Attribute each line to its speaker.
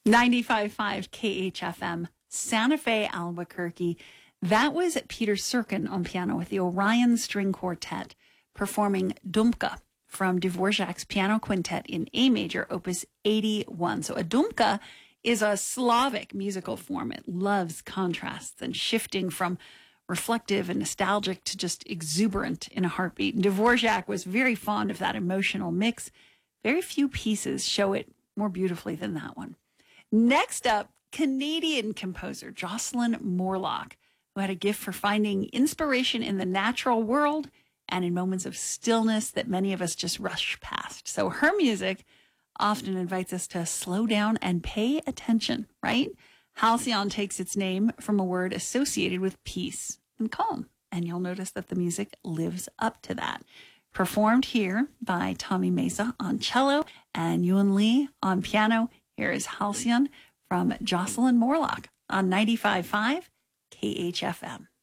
Speaker 1: 95.5 KHFM, Santa Fe, Albuquerque. That was Peter Serkin on piano with the Orion String Quartet performing Dumka from Dvorak's Piano Quintet in A major, opus 81. So a Dumka is a Slavic musical form. It loves contrasts and shifting from reflective and nostalgic to just exuberant in a heartbeat. And Dvorak was very fond of that emotional mix. Very few pieces show it more beautifully than that one. Next up, Canadian composer Jocelyn Morlock, who had a gift for finding inspiration in the natural world and in moments of stillness that many of us just rush past. So her music often invites us to slow down and pay attention, right? Halcyon takes its name from a word associated with peace and calm. And you'll notice that the music lives up to that. Performed here by Tommy Mesa on cello and Yuan Lee on piano. Here is Halcyon from Jocelyn Morlock on 95.5 KHFM.